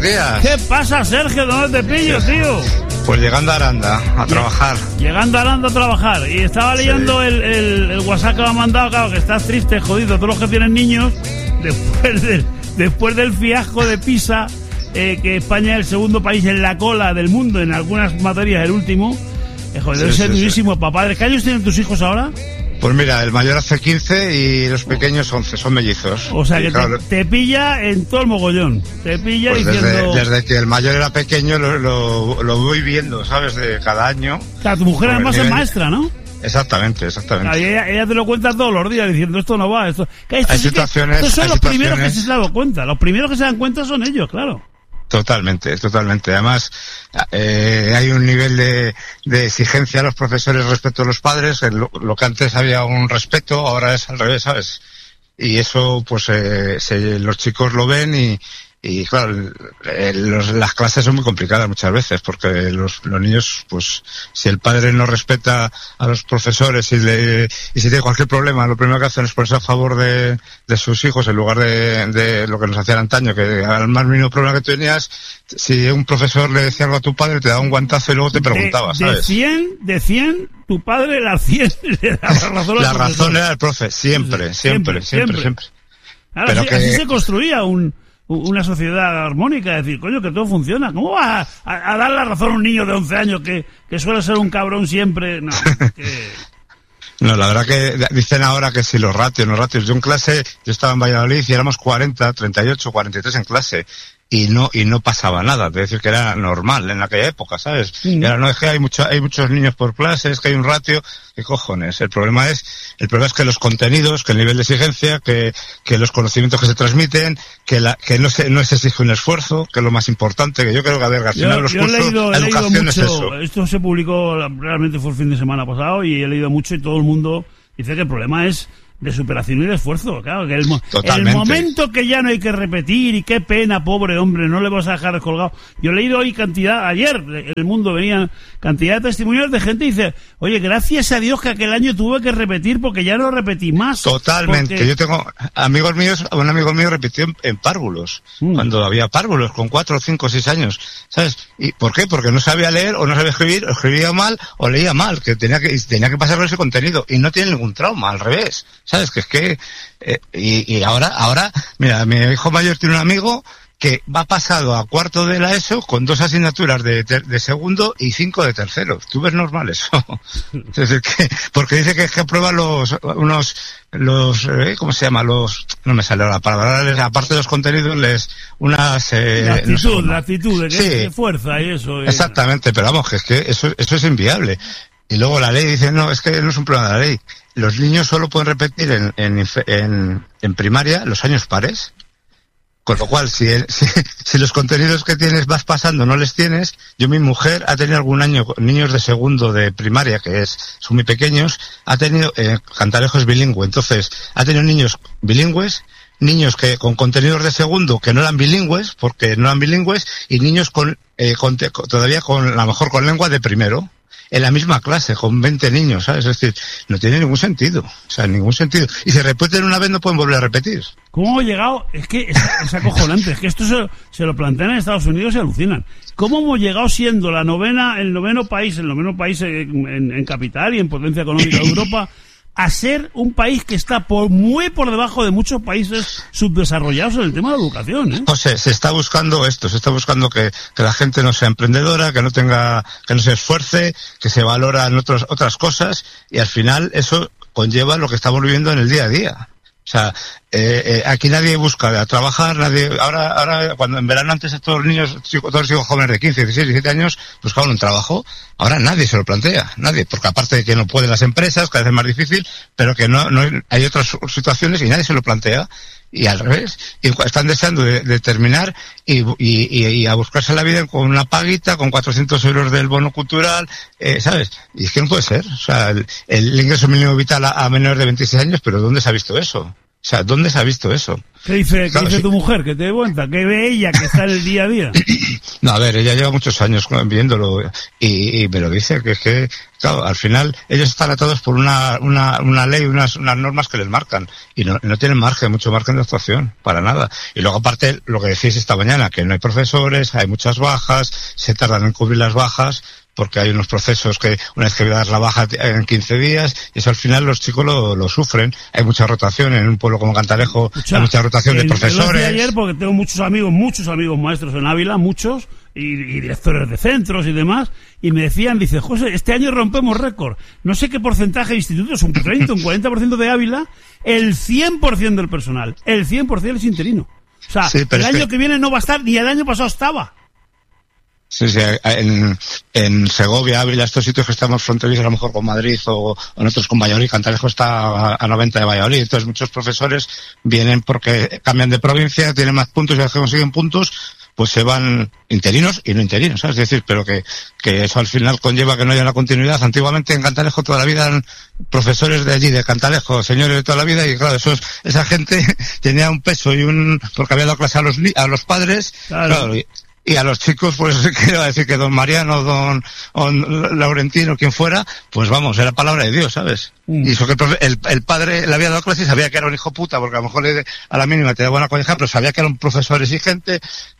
días. ¿Qué pasa, Sergio? ¿Dónde te pillo, tío? Pues llegando a Aranda, a trabajar. Llegando a Aranda a trabajar. Y estaba leyendo el WhatsApp que me ha mandado, claro, que estás triste, jodido. Todos los que tienen niños, después del fiasco de Pisa, que España es el segundo país en la cola del mundo, en algunas materias el último. Joder, debe ser durísimo para padres. ¿Qué años tienen tus hijos ahora? Pues mira, el mayor hace 15 y los pequeños 11, son mellizos. O sea que claro, te pilla en todo el mogollón. Te pilla pues diciendo... Desde que el mayor era pequeño lo voy viendo, ¿sabes? De cada año. Claro, tu mujer además es maestra, ¿no? Exactamente. Claro, ella te lo cuenta todos los días diciendo esto no va, esto... Hay situaciones... Estos son los primeros que se han dado cuenta. Los primeros que se dan cuenta son ellos, claro. Totalmente. Además, hay un nivel de exigencia a los profesores respecto a los padres. Lo que antes había un respeto, ahora es al revés, ¿sabes? Y eso, pues, los chicos lo ven y claro, las clases son muy complicadas muchas veces, porque los niños, pues, si el padre no respeta a los profesores y si tiene cualquier problema, lo primero que hacen es ponerse a favor de sus hijos en lugar de lo que nos hacían antaño, que al más mínimo problema que tenías, si un profesor le decía algo a tu padre, te daba un guantazo y luego te preguntaba, ¿sabes? De 100, tu padre las 100 le daba razón. La razón era el profe, siempre. Claro, pero así se construía una sociedad armónica, es decir, coño, que todo funciona. ¿Cómo vas a dar la razón a un niño de 11 años que suele ser un cabrón siempre? No, No, la verdad que dicen ahora que si los ratios. Yo en clase, yo estaba en Valladolid y éramos 40, 38, 43 en clase. Y no pasaba nada, es decir, que era normal en aquella época, ¿sabes? Y ahora no es que hay muchos niños por clase, es que hay un ratio, ¿qué cojones? El problema es que los contenidos, que el nivel de exigencia, que los conocimientos que se transmiten, que no se exige un esfuerzo, que es lo más importante, que yo creo que al final los cursos, la educación es eso. Esto se publicó, realmente fue el fin de semana pasado, y he leído mucho y todo el mundo dice que el problema es de superación y de esfuerzo, claro, que el momento que ya no hay que repetir, y qué pena, pobre hombre, no le vas a dejar descolgado. Yo he leído hoy ayer en El Mundo venían cantidad de testimonios de gente y dice, oye, gracias a Dios que aquel año tuve que repetir porque ya no repetí más. Totalmente, porque... Yo tengo un amigo mío repitió en párvulos, cuando había párvulos con 4, 5, 6 años, ¿sabes? ¿Y por qué? Porque no sabía leer o no sabía escribir, o escribía mal o leía mal, que tenía que pasar por ese contenido, y no tiene ningún trauma, al revés. ¿Sabes? Que es que... y ahora, mira, mi hijo mayor tiene un amigo que va pasado a cuarto de la ESO con 2 asignaturas de segundo y 5 de tercero. ¿Tú ves normal eso? Es decir, porque dice que aprueba ¿cómo se llama? No me sale la palabra, aparte de los contenidos, la actitud de fuerza y eso. Exactamente, pero vamos, que es que eso es inviable. Y luego la ley dice, no, es que no es un problema de la ley. Los niños solo pueden repetir en primaria los años pares. Con lo cual, si los contenidos que tienes vas pasando no les tienes, mi mujer ha tenido algún año niños de segundo de primaria, son muy pequeños, ha tenido, Cantalejo es bilingüe, entonces ha tenido niños bilingües, niños con contenidos de segundo que no eran bilingües, y niños todavía a lo mejor con lengua de primero, en la misma clase, con 20 niños, ¿sabes? Es decir, no tiene ningún sentido. O sea, ningún sentido. Y si repiten una vez no pueden volver a repetir. ¿Cómo hemos llegado? Es que es acojonante. Es que esto se lo plantean en Estados Unidos y alucinan. ¿Cómo hemos llegado siendo el noveno país en capital y en potencia económica de Europa a ser un país que está muy por debajo de muchos países subdesarrollados en el tema de la educación, ¿eh? José, se está buscando que la gente no sea emprendedora, que no se esfuerce, que se valoran otras cosas, y al final eso conlleva lo que estamos viviendo en el día a día. O sea, aquí nadie busca trabajar, ahora cuando en verano antes todos los chicos jóvenes de 15, 16, 17 años buscaban un trabajo, ahora nadie se lo plantea, porque aparte de que no pueden las empresas, cada vez es más difícil, pero que no hay otras situaciones y nadie se lo plantea, y al revés, y están deseando de terminar y a buscarse la vida con una paguita, con 400 euros del bono cultural, ¿sabes? Y es que no puede ser, o sea, el ingreso mínimo vital a menores de 26 años, pero ¿dónde se ha visto eso? O sea, ¿dónde se ha visto eso? ¿Qué dice, claro, ¿qué dice tu mujer? ¿Qué te cuenta? ¿Qué ve ella que está en el día a día? No, a ver, ella lleva muchos años viéndolo y me lo dice, que es que, claro, al final ellos están atados por una ley, unas normas que les marcan y no tienen mucho margen de actuación, para nada. Y luego aparte, lo que decís esta mañana, que no hay profesores, hay muchas bajas, se tardan en cubrir las bajas, porque hay unos procesos que una vez que dar la baja en 15 días, y eso al final los chicos lo sufren. Hay mucha rotación en un pueblo como Cantalejo, hay mucha rotación de profesores. Lo decía ayer porque tengo muchos amigos maestros en Ávila, muchos, y directores de centros y demás, y me decían, dice, José, este año rompemos récord. No sé qué porcentaje de institutos, un 30, un 40% de Ávila, el 100% del personal, el 100% es interino. O sea, sí, el año que viene no va a estar, ni el año pasado estaba. Sí, en Segovia, Ávila, estos sitios que estamos fronterizos a lo mejor con Madrid o en otros con Valladolid, Cantalejo está a 90 de Valladolid, entonces muchos profesores vienen porque cambian de provincia, tienen más puntos y a que consiguen puntos, pues se van interinos y no interinos, ¿sabes? Es decir, pero que eso al final conlleva que no haya una continuidad. Antiguamente en Cantalejo toda la vida eran profesores de allí, de Cantalejo, señores de toda la vida, y claro, esa gente tenía un peso porque había dado clase a los padres, claro, y a los chicos, pues quiero decir que don Mariano, don Laurentino, quien fuera, pues vamos, era palabra de Dios, ¿sabes? Y eso que el padre le había dado clase y sabía que era un hijo puta, porque a lo mejor a la mínima te da buena colleja, pero sabía que era un profesor exigente,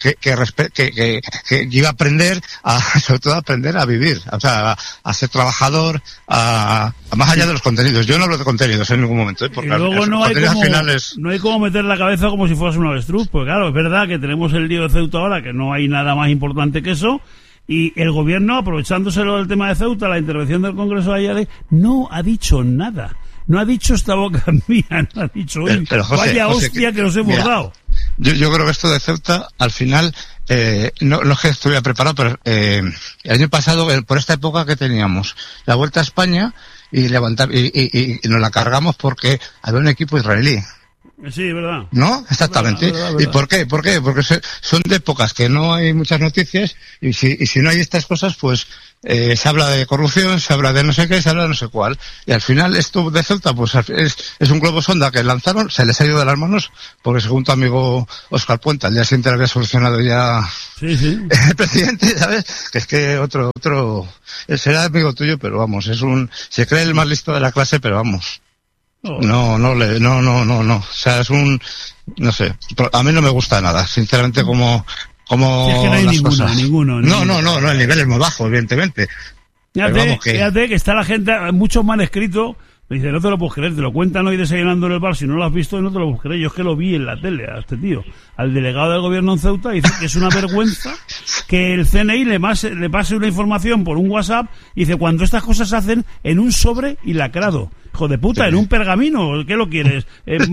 que iba a aprender sobre todo a aprender a vivir, o sea, a ser trabajador, más allá de los contenidos. Yo no hablo de contenidos en ningún momento, porque y luego no hay como meter la cabeza como si fueras un avestruz, porque claro, es verdad que tenemos el lío de Ceuta ahora, que no hay nada más importante que eso, y el gobierno, aprovechándoselo del tema de Ceuta, la intervención del Congreso de ayer, no ha dicho nada. No ha dicho esta boca mía, no ha dicho, pero José, vaya hostia que nos hemos dado. Yo creo que esto de Ceuta, al final, no es que estuviera preparado, pero el año pasado, por esta época que teníamos, la Vuelta a España, y nos la cargamos porque había un equipo israelí. Sí, verdad. ¿No? Exactamente. Verdad. ¿Y por qué? Porque son de épocas que no hay muchas noticias y si no hay estas cosas, pues se habla de corrupción, se habla de no sé qué, se habla de no sé cuál. Y al final esto de Ceuta, pues es un globo sonda que lanzaron, se les ha ido de las manos, porque según tu amigo Óscar Puente, al día siguiente lo había solucionado ya el presidente, ¿sabes? Que es que otro será amigo tuyo, pero vamos, se cree el más listo de la clase, pero vamos. No. O sea, no sé. A mí no me gusta nada, sinceramente, como es que no hay ninguno. No, el nivel es muy bajo, evidentemente. Fíjate que está la gente, muchos me han escrito, me dicen, no te lo puedes creer, te lo cuentan hoy desayunando en el bar, si no lo has visto no te lo puedes creer. Yo es que lo vi en la tele a este tío, al delegado del gobierno en Ceuta, dice que es una vergüenza que el CNI le pase una información por un WhatsApp, y dice, cuando estas cosas se hacen en un sobre y lacrado. Hijo de puta, en un pergamino, ¿qué lo quieres?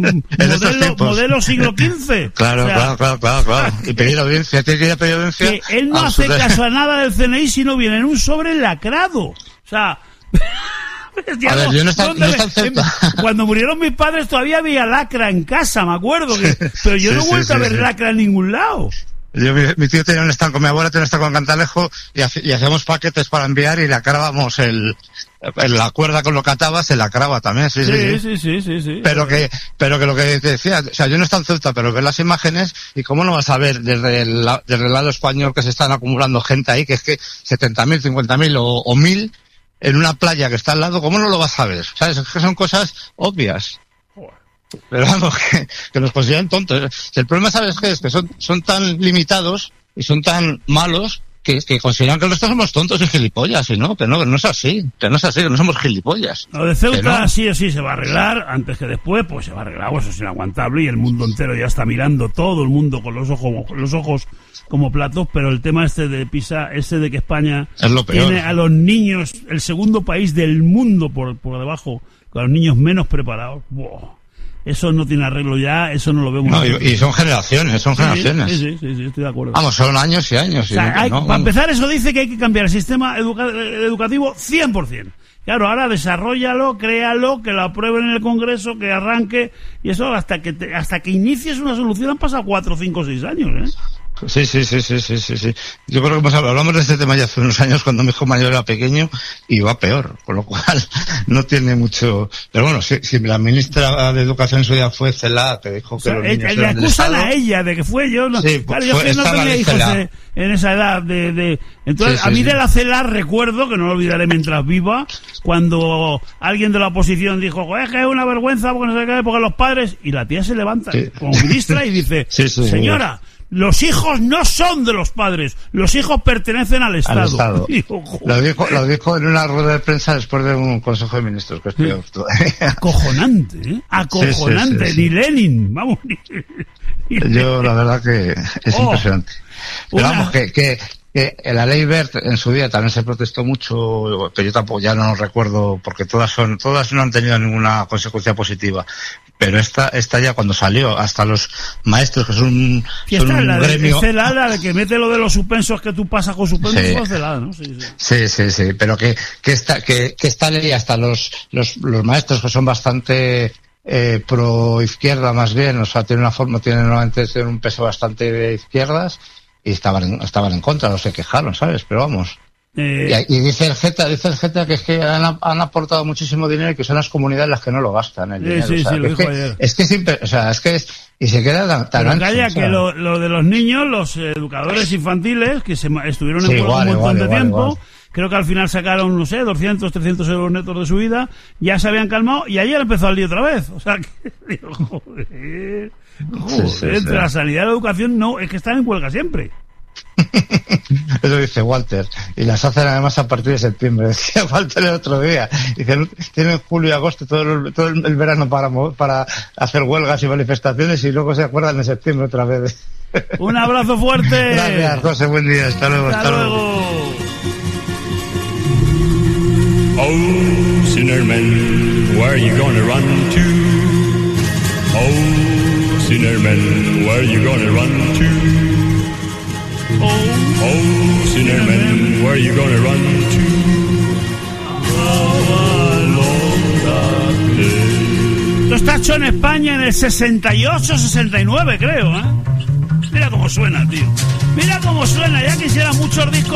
Modelo siglo XV. Claro, o sea, claro. Y pedir audiencia, tiene que ir a pedir audiencia. Que él no hace caso a nada del CNI si no viene en un sobre lacrado. O sea... A ver, yo no está cerca. Cuando murieron mis padres todavía había lacra en casa, me acuerdo. Pero yo no he vuelto a ver lacra en ningún lado. Mi tío tenía un stand con mi abuela, tenía un stand con Cantalejo y hacíamos paquetes para enviar y lacrábamos la cuerda con lo que atabas, se lacraba también, sí. Pero que lo que te decía, o sea, yo no estoy en Ceuta, pero ves las imágenes y cómo no vas a ver desde el lado español que se están acumulando gente ahí, que es que 70.000, 50.000 o 1.000 en una playa que está al lado, ¿cómo no lo vas a ver? ¿Sabes? Es que son cosas obvias. Pero vamos, que nos consideran tontos. El problema, ¿sabes qué es? Que son tan limitados y son tan malos que consideran que nosotros somos tontos y gilipollas, y no, que no es así, que no somos gilipollas. Lo de Ceuta sí o sí se va a arreglar, antes que después, pues se va a arreglar, pues eso es inaguantable y el mundo entero ya está mirando, todo el mundo con los ojos como platos, pero el tema de PISA, de que España es lo peor. Tiene a los niños, el segundo país del mundo por debajo, con los niños menos preparados, eso no tiene arreglo ya, eso no lo vemos. No, y son generaciones. Sí, estoy de acuerdo. Vamos, son años y años. O sea, para empezar, eso dice que hay que cambiar el sistema educativo 100%. Claro, ahora desarróllalo, créalo, que lo aprueben en el Congreso, que arranque, y eso hasta que inicies una solución han pasado 4, 5, 6 años, ¿eh? Sí. Yo creo que hablamos de este tema ya hace unos años cuando mi hijo mayor era pequeño y va peor, con lo cual no tiene mucho. Pero bueno, si la ministra de Educación en su día fue Celaá, que dijo que los niños le acusan a ella de que fue yo. No, sí, claro, yo que no tenía hijos en esa edad entonces sí, a mí de la Celaá recuerdo, que no lo olvidaré mientras viva, cuando alguien de la oposición dijo, es que es una vergüenza porque no sé qué, porque los padres, y la tía se levanta como ministra y dice, señora, los hijos no son de los padres, los hijos pertenecen al Estado. Lo dijo en una rueda de prensa después de un Consejo de Ministros que estoy acojonante, acojonante, sí. Ni Lenin, vamos. Yo la verdad que es impresionante. Pero vamos, que la ley Wert en su día también se protestó mucho, que yo tampoco ya no recuerdo, porque todas no han tenido ninguna consecuencia positiva. Pero esta ya cuando salió, hasta los maestros, que son un gremio... La que mete lo de los suspensos que tú pasas con suspensos, ¿no? Sí, pero que esta ley, hasta los maestros que son bastante pro izquierda más bien, o sea, tienen normalmente un peso bastante de izquierdas, y estaban en contra, no se quejaron, ¿sabes? Pero vamos. Y dice el Geta que es que han aportado muchísimo dinero y que son las comunidades las que no lo gastan el dinero. Sí, lo dijo ayer. Es que y se queda tan ancho. Calla, que lo de los niños, los educadores infantiles, que estuvieron en un montón de tiempo, creo que al final sacaron, no sé, 200, 300 euros netos de su vida, ya se habían calmado y ayer empezó el lío otra vez. O sea, que joder, entre la sanidad y la educación no, es que están en huelga siempre. Eso dice Walter, y las hacen además a partir de septiembre. Decía Walter el otro día, dice, tienen julio y agosto todo el verano para hacer huelgas y manifestaciones, y luego se acuerdan de septiembre otra vez. Un abrazo fuerte. Gracias, José, buen día, hasta luego. Oh, sinner man, where you gonna run to? Oh, sinner man, where you gonna run to? Oh, sinner man, where you gonna run to? Esto está hecho en España en el 68-69, creo, ¿eh? Mira cómo suena, tío. Mira cómo suena, ya quisiera muchos discos.